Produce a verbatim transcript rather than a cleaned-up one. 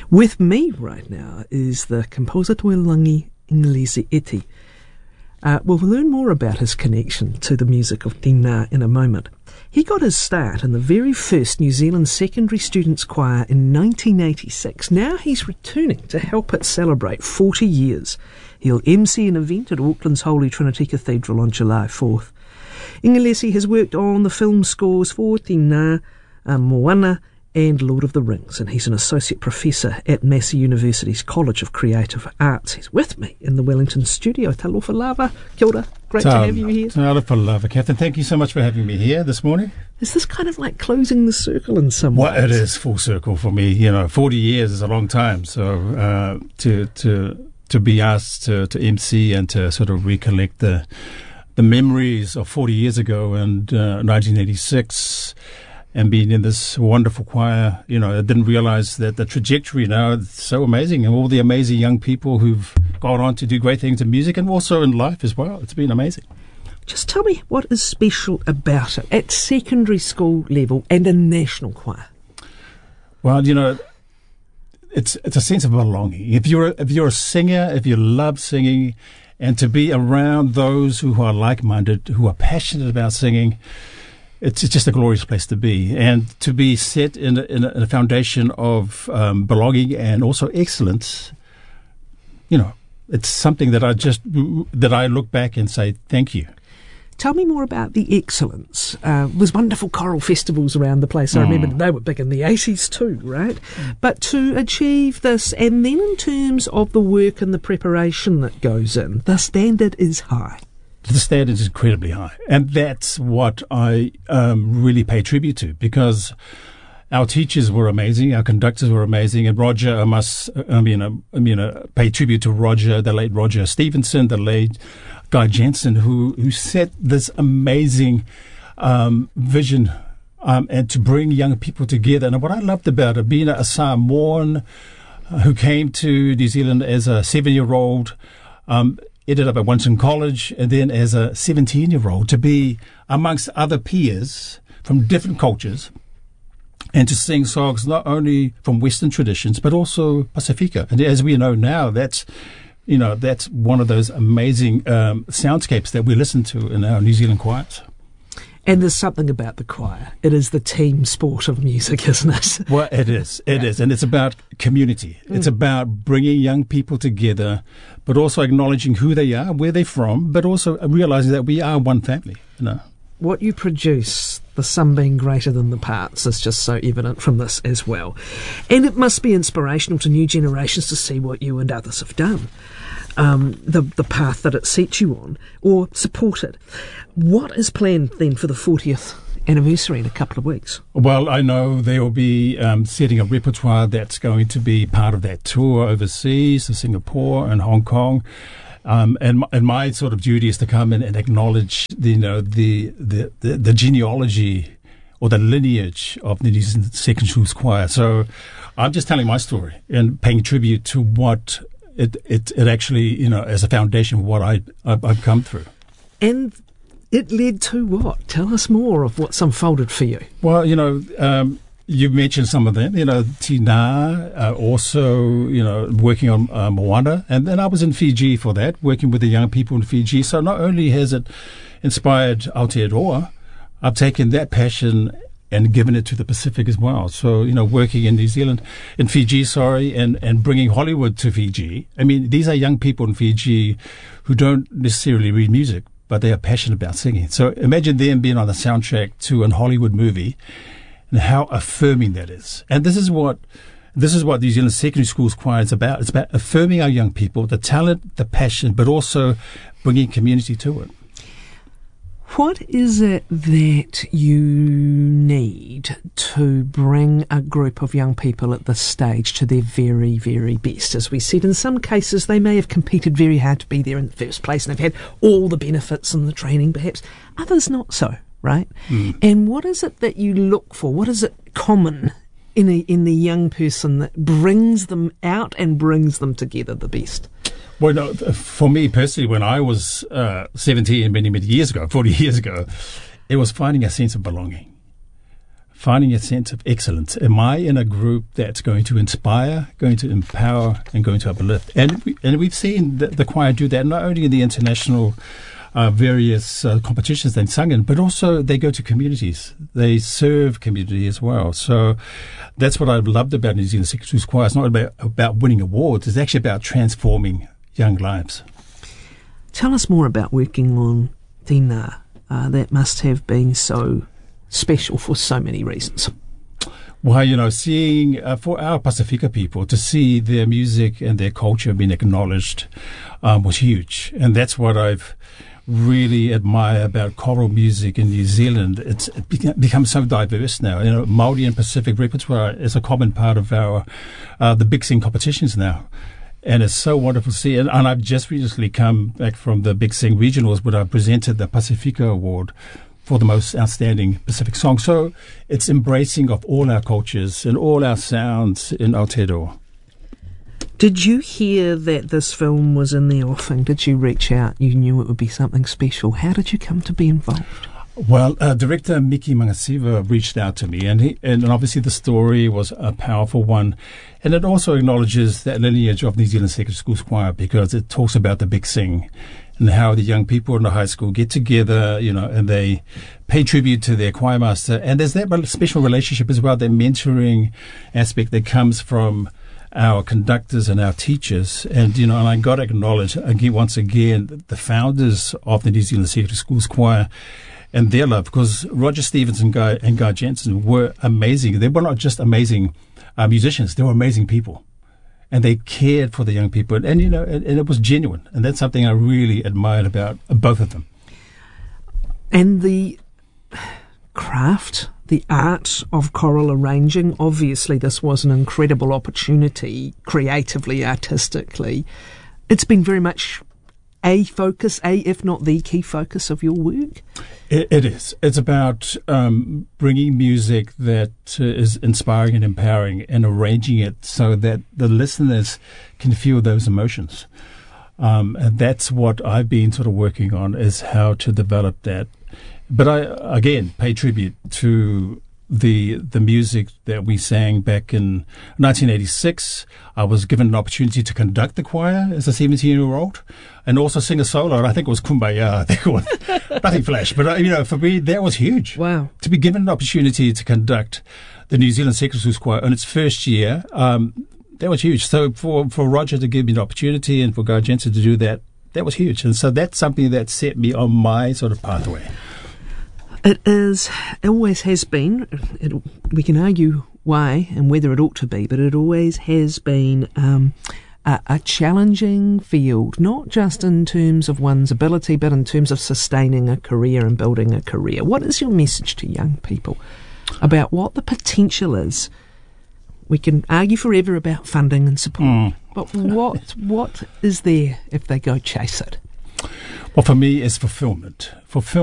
With me right now is the composer Tuilagi Inglesi Eti. Uh, we'll learn more about his connection to the music of Tinā in a moment. He got his start in the very first New Zealand secondary students' choir in nineteen eighty-six. Now he's returning to help it celebrate forty years. He'll M C an event at Auckland's Holy Trinity Cathedral on July fourth. Inglesi has worked on the film scores for Tinā, uh, Moana and Lord of the Rings, and he's an associate professor at Massey University's College of Creative Arts. He's with me in the Wellington studio. Talofa lava, kia ora. Great Ta- to have you here. Talofa lava, Catherine. Thank you so much for having me here this morning. Is this kind of like closing the circle in some well, ways? Well, it is full circle for me. You know, forty years is a long time. So uh, to to to be asked to, to M C and to sort of recollect the the memories of forty years ago and uh, nineteen eighty-six. And being in this wonderful choir, you know, I didn't realize that the trajectory now is so amazing, and all the amazing young people who've gone on to do great things in music and also in life as well. It's been amazing. Just tell me what is special about it at secondary school level and a national choir. Well, you know, it's it's a sense of belonging. If you're a, if you're a singer, if you love singing, and to be around those who are like-minded, who are passionate about singing, it's just a glorious place to be, and to be set in a, in a, in a foundation of um, belonging and also excellence. You know, it's something that I just that I look back and say thank you. Tell me more about the excellence. Uh, there's wonderful choral festivals around the place. I remember mm. they were big in the eighties too, right? Mm. But to achieve this, and then in terms of the work and the preparation that goes in, the standard is high. The standard is incredibly high, and that's what I um, really pay tribute to, because our teachers were amazing, our conductors were amazing, and Roger, I must, I mean, I, I mean, uh, pay tribute to Roger, the late Roger Stevenson, the late Guy Jensen, who who set this amazing um, vision um, and to bring young people together. And what I loved about it, being a Samoan uh, who came to New Zealand as a seven-year-old. Um, ended up at Winston College, and then as a seventeen-year-old to be amongst other peers from different cultures and to sing songs not only from Western traditions but also Pacifica. And as we know now, that's you know that's one of those amazing um, soundscapes that we listen to in our New Zealand choirs. And there's something about the choir. It is the team sport of music, isn't it? Well, it is. It yeah. is. And it's about community. Mm. It's about bringing young people together, but also acknowledging who they are, where they're from, but also realizing that we are one family. You know. What you produce, the sum being greater than the parts, is just so evident from this as well. And it must be inspirational to new generations to see what you and others have done. Um, the the path that it sets you on, or support it. What is planned then for the fortieth anniversary in a couple of weeks? Well, I know they will be um, setting a repertoire that's going to be part of that tour overseas to Singapore and Hong Kong. Um, and, my, and my sort of duty is to come in and acknowledge the, you know, the, the, the, the genealogy or the lineage of the New Zealand Second Schools Choir. So I'm just telling my story and paying tribute to what It, it it actually, you know, as a foundation of what I, I've, I've come through. And it led to what? Tell us more of what's unfolded for you. Well, you know, um, you mentioned some of them, you know, Tinā, uh, also, you know, working on uh, Moana. And then I was in Fiji for that, working with the young people in Fiji. So not only has it inspired Aotearoa, I've taken that passion and given it to the Pacific as well. So, you know, working in New Zealand, in Fiji, sorry, and, and bringing Hollywood to Fiji. I mean, these are young people in Fiji who don't necessarily read music, but they are passionate about singing. So imagine them being on the soundtrack to a Hollywood movie and how affirming that is. And this is what this is what New Zealand Secondary Schools Choir is about. It's about affirming our young people, the talent, the passion, but also bringing community to it. What is it that you need to bring a group of young people at this stage to their very, very best? As we said, in some cases they may have competed very hard to be there in the first place and they've had all the benefits and the training perhaps. Others not so, right? Mm. And what is it that you look for? What is it common in, a, in the young person that brings them out and brings them together the best? Well, no, for me personally, when I was uh, seventeen, many, many years ago, forty years ago, it was finding a sense of belonging. finding a sense of excellence. Am I in a group that's going to inspire, going to empower, and going to uplift? And we, and we've seen the, the choir do that not only in the international uh, various uh, competitions they've sung in, but also they go to communities. They serve community as well. So that's what I've loved about New Zealand Secondary Schools Choir. It's not about, about winning awards. It's actually about transforming young lives. Tell us more about working on Tina. Uh, that must have been so special for so many reasons. Well, you know, seeing, uh, for our Pasifika people, to see their music and their culture being acknowledged um, was huge. And that's what I've really admire about choral music in New Zealand. It's it beca- become so diverse now. You know, Māori and Pacific repertoire is a common part of our, uh, the Big Sing competitions now. And it's so wonderful to see. And, and I've just recently come back from the Big Sing regionals where I presented the Pasifika Award for the most outstanding Pacific song. So it's embracing of all our cultures and all our sounds in Aotearoa. Did you hear that this film was in the offing? Did you reach out? You knew it would be something special. How did you come to be involved? Well, uh, director Miki Mangasiva reached out to me, and he, and obviously the story was a powerful one, and it also acknowledges that lineage of New Zealand Secondary Schools Choir, because it talks about the Big Sing and how the young people in the high school get together, you know, and they pay tribute to their choir master. And there's that special relationship as well, that mentoring aspect that comes from our conductors and our teachers. And, you know, and I got to acknowledge again, once again, the founders of the New Zealand Secondary Schools Choir and their love, because Roger Stevens and Guy, and Guy Jensen were amazing. They were not just amazing uh, musicians, they were amazing people. And they cared for the young people. And, and you know, and, and it was genuine. And that's something I really admired about both of them. And the craft, the art of choral arranging, obviously this was an incredible opportunity, creatively, artistically. It's been very much a focus, a if not the key focus of your work? It, it is. It's about um, bringing music that uh, is inspiring and empowering and arranging it so that the listeners can feel those emotions. Um, and that's what I've been sort of working on, is how to develop that. But I, again, pay tribute to the the music that we sang back in nineteen eighty-six. I was given an opportunity to conduct the choir as a seventeen-year-old and also sing a solo. And I think it was Kumbaya. I think it was nothing flash. But, uh, you know, for me, that was huge. Wow. To be given an opportunity to conduct the New Zealand Secondary Schools Choir in its first year, um, that was huge. So for, for Roger to give me an opportunity and for Guy Jensen to do that, that was huge. And so that's something that set me on my sort of pathway. It is, it always has been, it, we can argue why and whether it ought to be, but it always has been um, a, a challenging field, not just in terms of one's ability, but in terms of sustaining a career and building a career. What is your message to young people about what the potential is? We can argue forever about funding and support, mm. but what what is there if they go chase it? Well, for me, it's fulfillment. Fulfillment.